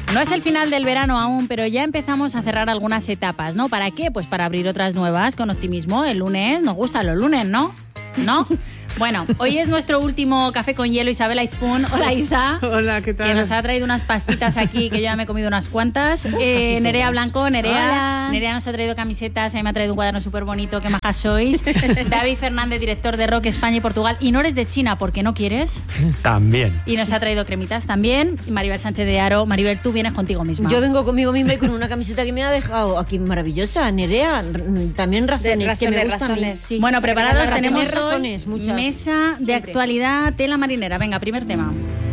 No es el final del verano aún, pero ya empezamos a cerrar algunas etapas, ¿no? ¿Para qué? Pues para abrir otras nuevas con optimismo. El lunes, nos gustan los lunes, ¿no? ¿No? Bueno, hoy es nuestro último café con hielo, Isabel Aizpún. Hola, Isa. Hola, ¿qué tal? Que nos ha traído unas pastitas aquí, que yo ya me he comido unas cuantas. Nerea Blanco, Nerea nos ha traído camisetas, a mí me ha traído un cuaderno súper bonito, qué majas sois. David Fernández, director de Rock España y Portugal. Y no eres de China, ¿porque no quieres? También. Y nos ha traído cremitas también. Y Maribel Sánchez de Aro. Maribel, tú vienes contigo misma. Yo vengo conmigo misma y con una camiseta que me ha dejado aquí maravillosa. Nerea, también razones que me gustan a mí. Sí. Bueno, preparados tenemos razones, muchas. Mesa de actualidad, tela marinera. Venga, primer tema.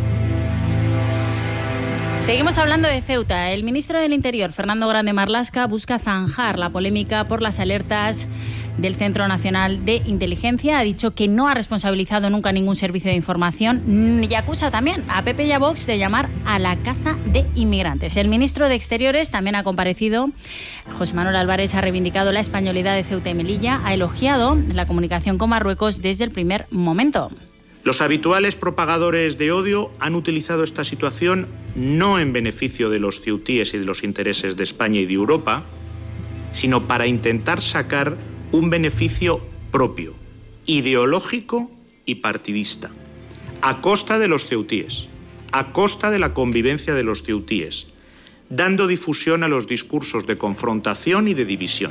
Seguimos hablando de Ceuta. El ministro del Interior, Fernando Grande Marlaska, busca zanjar la polémica por las alertas del Centro Nacional de Inteligencia. Ha dicho que no ha responsabilizado nunca ningún servicio de información y acusa también a PP y a Vox de llamar a la caza de inmigrantes. El ministro de Exteriores también ha comparecido. José Manuel Álvarez ha reivindicado la españolidad de Ceuta y Melilla, ha elogiado la comunicación con Marruecos desde el primer momento. Los habituales propagadores de odio han utilizado esta situación no en beneficio de los ceutíes y de los intereses de España y de Europa, sino para intentar sacar un beneficio propio, ideológico y partidista, a costa de los ceutíes, a costa de la convivencia de los ceutíes, dando difusión a los discursos de confrontación y de división.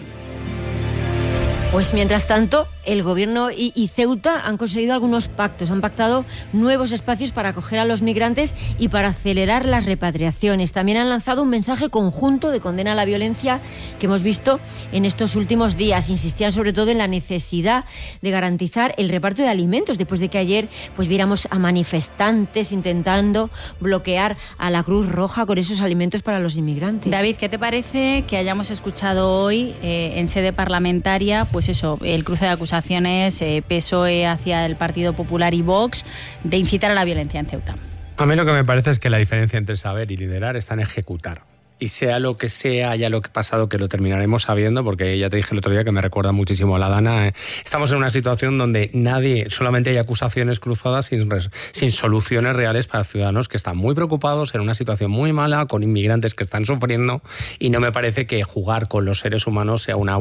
Pues mientras tanto, el Gobierno y Ceuta han conseguido algunos pactos. Han pactado nuevos espacios para acoger a los migrantes y para acelerar las repatriaciones. También han lanzado un mensaje conjunto de condena a la violencia que hemos visto en estos últimos días. Insistían sobre todo en la necesidad de garantizar el reparto de alimentos, después de que ayer pues viéramos a manifestantes intentando bloquear a la Cruz Roja con esos alimentos para los inmigrantes. David, ¿qué te parece que hayamos escuchado hoy en sede parlamentaria, pues eso, el cruce de acusaciones PSOE hacia el Partido Popular y Vox de incitar a la violencia en Ceuta? A mí lo que me parece es que la diferencia entre saber y liderar está en ejecutar. Y sea lo que sea, ya lo que ha pasado, que lo terminaremos sabiendo, porque ya te dije el otro día que me recuerda muchísimo a la Dana. Estamos en una situación donde solamente hay acusaciones cruzadas sin soluciones reales para ciudadanos que están muy preocupados, en una situación muy mala, con inmigrantes que están sufriendo, y no me parece que jugar con los seres humanos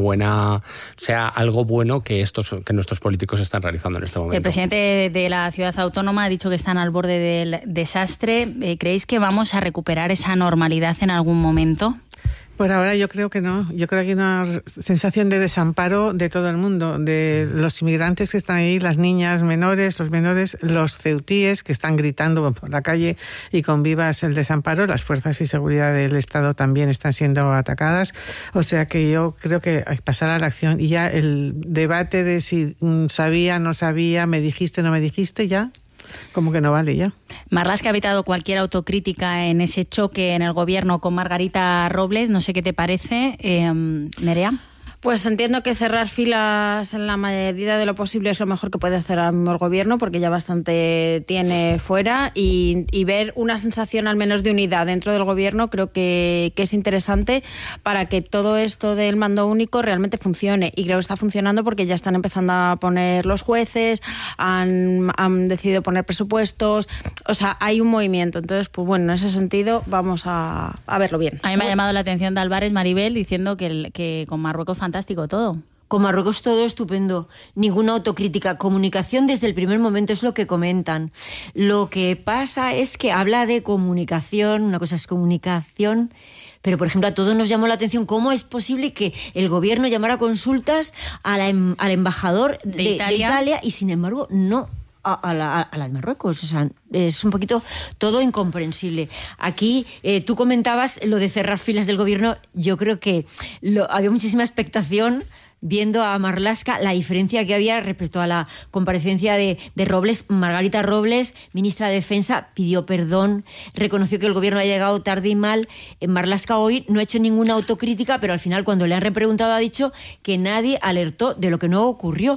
sea algo bueno que nuestros políticos están realizando en este momento. El presidente de la ciudad autónoma ha dicho que están al borde del desastre. ¿Creéis que vamos a recuperar esa normalidad en algún momento? Por ahora yo creo que no. Yo creo que hay una sensación de desamparo de todo el mundo, de los inmigrantes que están ahí, las niñas menores, los ceutíes que están gritando por la calle y con vivas el desamparo. Las fuerzas y seguridad del Estado también están siendo atacadas. O sea que yo creo que hay que pasar a la acción, y ya el debate de si sabía, no sabía, me dijiste, no me dijiste, ya como que no vale ya. Marlaska ha evitado cualquier autocrítica en ese choque en el gobierno con Margarita Robles. No sé qué te parece, Nerea. Pues entiendo que cerrar filas en la medida de lo posible es lo mejor que puede hacer ahora mismo el gobierno, porque ya bastante tiene fuera, y ver una sensación al menos de unidad dentro del gobierno creo que es interesante para que todo esto del mando único realmente funcione, y creo que está funcionando porque ya están empezando a poner los jueces, han decidido poner presupuestos, o sea, hay un movimiento. Entonces, pues bueno, en ese sentido vamos a verlo bien. A mí me ha llamado la atención de Álvarez, Maribel, diciendo que con Marruecos fantástico todo. Con Marruecos todo estupendo, ninguna autocrítica, comunicación desde el primer momento, es lo que comentan. Lo que pasa es que habla de comunicación, una cosa es comunicación, pero por ejemplo a todos nos llamó la atención cómo es posible que el gobierno llamara a consultas al embajador de Italia y sin embargo no a la de Marruecos. O sea, es un poquito todo incomprensible. Aquí tú comentabas lo de cerrar filas del gobierno. Yo creo que había muchísima expectación viendo a Marlaska, la diferencia que había respecto a la comparecencia de Robles. Margarita Robles, ministra de Defensa, pidió perdón, reconoció que el gobierno ha llegado tarde y mal. Marlaska hoy no ha hecho ninguna autocrítica, pero al final cuando le han repreguntado ha dicho que nadie alertó de lo que no ocurrió.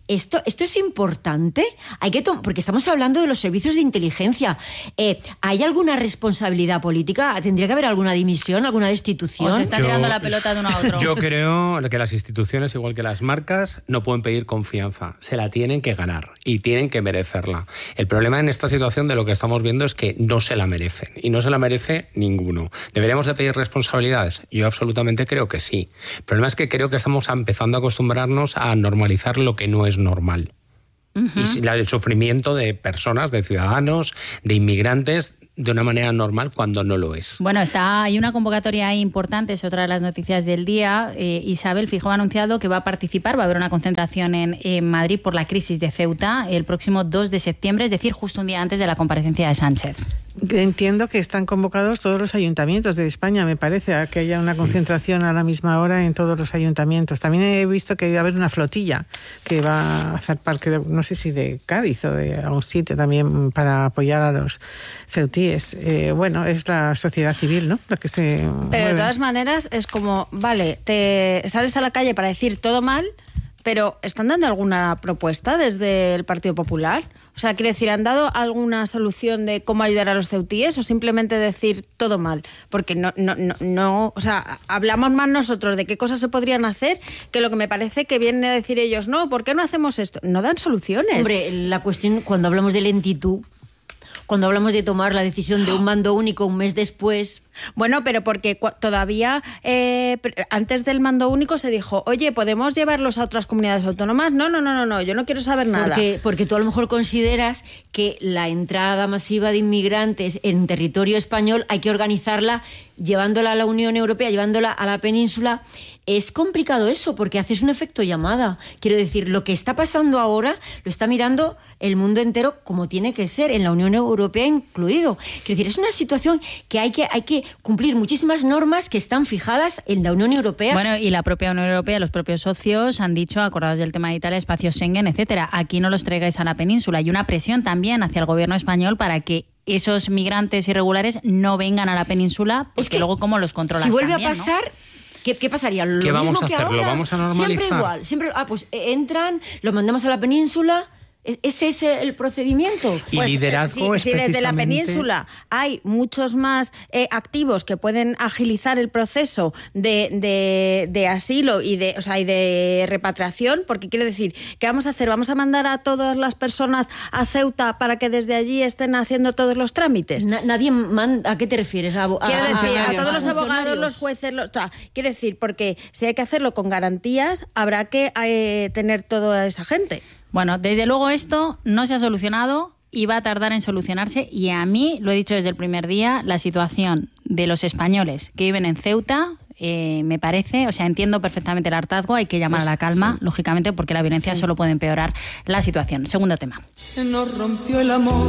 Esto es importante, porque estamos hablando de los servicios de inteligencia. ¿Hay alguna responsabilidad política? ¿Tendría que haber alguna dimisión, alguna destitución? ¿O se está tirando la pelota de uno a otro? Yo creo que las instituciones, igual que las marcas, no pueden pedir confianza. Se la tienen que ganar y tienen que merecerla. El problema en esta situación de lo que estamos viendo es que no se la merecen. Y no se la merece ningumo. ¿Deberíamos de pedir responsabilidades? Yo absolutamente creo que sí. El problema es que creo que estamos empezando a acostumbrarnos a normalizar lo que no es normal. Y el sufrimiento de personas, de ciudadanos, de inmigrantes, de una manera normal cuando no lo es. Bueno, hay una convocatoria importante, es otra de las noticias del día. Isabel Feijóo ha anunciado que va a participar, va a haber una concentración en Madrid por la crisis de Ceuta el próximo 2 de septiembre, es decir, justo un día antes de la comparecencia de Sánchez. Entiendo que están convocados todos los ayuntamientos de España, me parece, a que haya una concentración a la misma hora en todos los ayuntamientos. También he visto que va a haber una flotilla que va a hacer parte, no sé si de Cádiz o de algún sitio también, para apoyar a los ceutíes. Bueno, es la sociedad civil, ¿no? Lo que se Pero mueve. de todas maneras es como, vale, te sales a la calle para decir todo mal, pero ¿están dando alguna propuesta desde el Partido Popular? O sea, quiero decir, ¿han dado alguna solución de cómo ayudar a los ceutíes o simplemente decir todo mal? Porque no, o sea, hablamos más nosotros de qué cosas se podrían hacer que lo que me parece que vienen a decir ellos, no, ¿por qué no hacemos esto? No dan soluciones. Hombre, la cuestión, cuando hablamos de lentitud, cuando hablamos de tomar la decisión de un mando único un mes después... Bueno, pero porque todavía antes del mando único se dijo, oye, ¿podemos llevarlos a otras comunidades autónomas? No, yo no quiero saber nada. Porque tú a lo mejor consideras que la entrada masiva de inmigrantes en territorio español hay que organizarla llevándola a la Unión Europea, llevándola a la península. Es complicado eso, porque haces un efecto llamada. Quiero decir, lo que está pasando ahora lo está mirando el mundo entero como tiene que ser, en la Unión Europea incluido. Quiero decir, es una situación que hay que cumplir muchísimas normas que están fijadas en la Unión Europea. Bueno, y la propia Unión Europea, los propios socios han dicho, acordados del tema de Italia, espacio Schengen, etcétera, aquí no los traigáis a la península. Hay una presión también hacia el gobierno español para que esos migrantes irregulares no vengan a la península, porque es que luego cómo los controlas. Si vuelve también, a pasar... ¿no? ¿Qué pasaría? ¿Qué Lo vamos mismo a que hacer? ahora. ¿Lo vamos a normalizar? Siempre igual. Siempre, pues entran, los mandamos a la península. ¿Ese es el procedimiento? Y pues, liderazgo si desde la península hay muchos más activos que pueden agilizar el proceso de asilo y de repatriación, porque quiero decir, ¿qué vamos a hacer? ¿Vamos a mandar a todas las personas a Ceuta para que desde allí estén haciendo todos los trámites? Nadie manda. ¿A qué te refieres? Quiero decir, a todos los abogados, los jueces, quiero decir, porque si hay que hacerlo con garantías, habrá que tener toda esa gente. Bueno, desde luego esto no se ha solucionado y va a tardar en solucionarse, y a mí, lo he dicho desde el primer día, la situación de los españoles que viven en Ceuta me parece, o sea, entiendo perfectamente el hartazgo, hay que llamar a la calma, lógicamente, porque la violencia solo puede empeorar la situación. Segundo tema. Se nos rompió el amor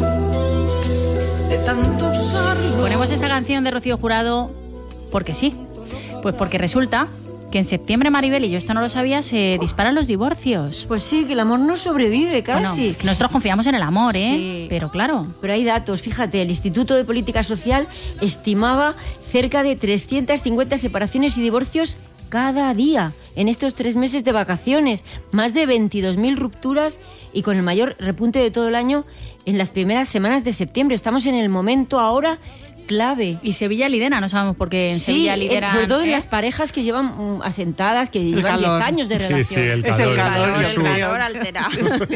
de tanto usarlo. Ponemos esta canción de Rocío Jurado porque sí, pues porque resulta que en septiembre, Maribel, y yo esto no lo sabía, se disparan los divorcios. Pues sí, que el amor no sobrevive casi. Bueno, que nosotros confiamos en el amor, Sí. Pero claro. Pero hay datos, fíjate, el Instituto de Política Social estimaba cerca de 350 separaciones y divorcios cada día en estos 3 meses de vacaciones. Más de 22.000 rupturas y con el mayor repunte de todo el año en las primeras semanas de septiembre. Estamos en el momento ahora clave. Y Sevilla lidera, no sabemos por qué en Sevilla lidera. Sobre todo en las parejas que llevan asentadas, que llevan 10 años de relación. Sí, el Es el calor, El calor altera.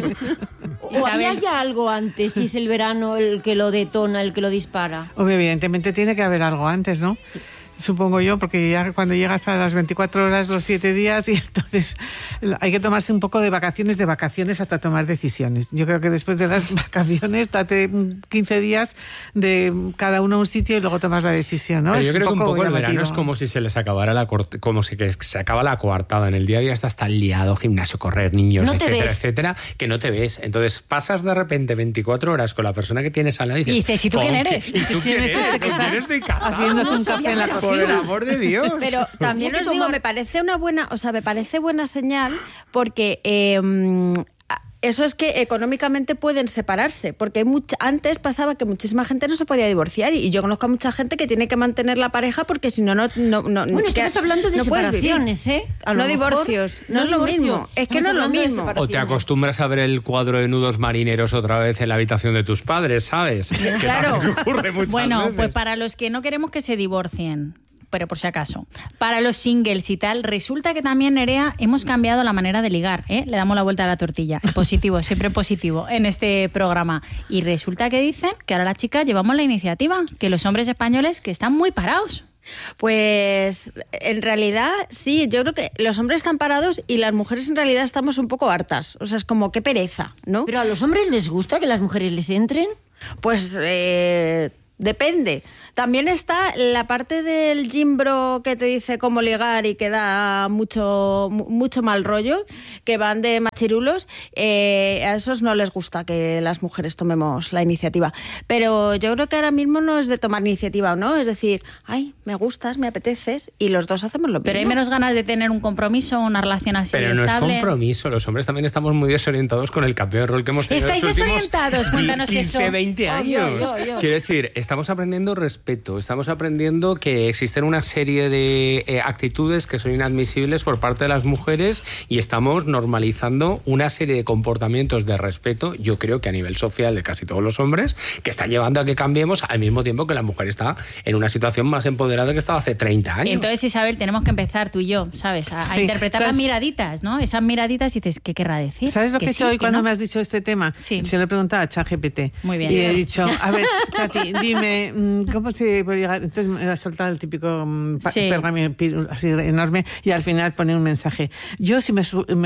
¿O había ya algo antes? Si es el verano el que lo detona, el que lo dispara. Obvio, evidentemente tiene que haber algo antes, ¿no? Supongo yo, porque ya cuando llegas a las 24 horas, los 7 días, y entonces hay que tomarse un poco de vacaciones hasta tomar decisiones. Yo creo que después de las vacaciones, date 15 días de cada uno a un sitio y luego tomas la decisión, ¿no? Pero yo creo que un poco el llamativo. verano es como si se les acabara como si que se acaba la coartada. En el día a día estás tan liado, gimnasio, correr, niños, No te etcétera, ves. etcétera, que no te ves. Entonces pasas de repente 24 horas con la persona que tienes al lado y dices, ¿y tú quién eres? ¿Y tú quién eres? ¿Con quién estoy casado? Haciéndose un café en la Por cocina. el amor de Dios. Pero también os digo, me parece buena señal porque eso es que económicamente pueden separarse, porque antes pasaba que muchísima gente no se podía divorciar y yo conozco a mucha gente que tiene que mantener la pareja porque si no... Bueno, estamos hablando de no separaciones, ¿eh? No divorcios, no es lo mismo. Es que no es lo mismo. O te acostumbras a ver el cuadro de nudos marineros otra vez en la habitación de tus padres, ¿sabes? Claro. Que ocurre muchas veces. Pues para los que no queremos que se divorcien, pero por si acaso, para los singles y tal, resulta que también, Nerea, hemos cambiado la manera de ligar, ¿eh? Le damos la vuelta a la tortilla. Positivo, siempre positivo en este programa. Y resulta que dicen que ahora las chicas llevamos la iniciativa, que los hombres españoles que están muy parados. Pues en realidad sí, yo creo que los hombres están parados y las mujeres en realidad estamos un poco hartas. O sea, es como qué pereza, ¿no? ¿Pero a los hombres les gusta que las mujeres les entren? Pues depende. También está la parte del gimbro que te dice cómo ligar y que da mucho mal rollo, que van de machirulos. A esos no les gusta que las mujeres tomemos la iniciativa. Pero yo creo que ahora mismo no es de tomar iniciativa o no, es decir, ay, me gustas, me apeteces, y los dos hacemos lo mismo. Pero hay menos ganas de tener un compromiso, una relación así pero estable. Pero no es compromiso, los hombres también estamos muy desorientados con el cambio de rol que hemos tenido. ¿Estáis desorientados? Cuéntanos 15, eso. 20 años. Quiero decir, estamos aprendiendo respeto, estamos aprendiendo que existen una serie de actitudes que son inadmisibles por parte de las mujeres y estamos normalizando una serie de comportamientos de respeto, yo creo que a nivel social de casi todos los hombres, que está llevando a que cambiemos al mismo tiempo que la mujer está en una situación más empoderada que estaba hace 30 años. Entonces, Isabel, tenemos que empezar tú y yo, ¿sabes? A interpretar las miraditas, ¿no? Esas miraditas y dices, ¿qué querrá decir? ¿Sabes lo que he hecho hoy cuando me has dicho este tema? Sí. Se lo he preguntado a ChatGPT. Muy bien. Y he dicho, a ver, Chati, dime, ¿cómo se puede llegar? Entonces me ha soltado el típico pergamino así enorme y al final pone un mensaje. Yo si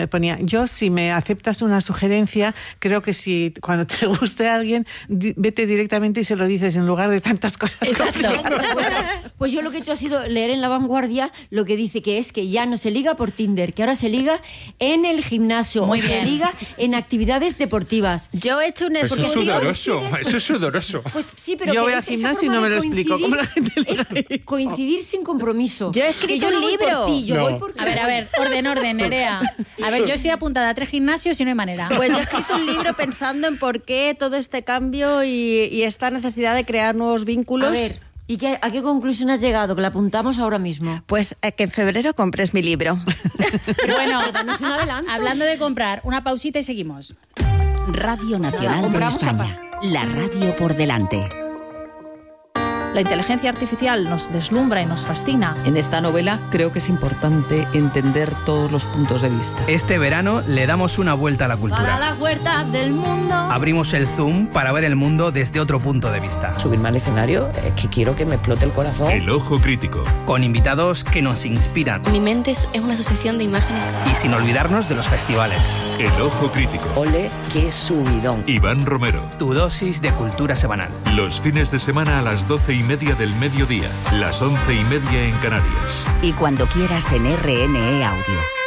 me aceptas una sugerencia, creo que si cuando te guste a alguien, vete directamente y se lo dices en lugar de tantas cosas. Exacto. Pues yo lo que he hecho ha sido leer en La Vanguardia lo que dice que es que ya no se liga por Tinder, que ahora se liga en el gimnasio, Muy o bien. se liga en actividades deportivas. Yo he hecho un Eso es sudoroso, eso es sudoroso. Pues sí, pero yo que voy al esa gimnasio y forma no me de lo explico. ¿Cómo la gente es coincidir sin compromiso. Yo he escrito Que un no voy libro. por ti, yo No. voy por ti. A ver, orden, Nerea. A ver, yo estoy apuntada a 3 gimnasios y no hay manera. Pues yo he escrito un libro pensando en por qué todo este cambio y esta necesidad de crear nuevos vínculos. A ver, ¿y a qué conclusión has llegado? Que la apuntamos ahora mismo. Pues que en febrero compres mi libro. Pero bueno, Danos un adelanto. hablando de comprar, una pausita y seguimos. Radio Nacional de Compramos España. La radio por delante. La inteligencia artificial nos deslumbra y nos fascina. En esta novela creo que es importante entender todos los puntos de vista. Este verano le damos una vuelta a la cultura. Para la huerta del mundo. Abrimos el Zoom para ver el mundo desde otro punto de vista. Subirme al escenario es que quiero que me explote el corazón. El Ojo Crítico. Con invitados que nos inspiran. Mi mente es una sucesión de imágenes. Y sin olvidarnos de los festivales. El Ojo Crítico. Ole, qué subidón. Iván Romero. Tu dosis de cultura semanal. Los fines de semana a las 12:30 del mediodía. Las 11:30 en Canarias. Y cuando quieras en RNE Audio.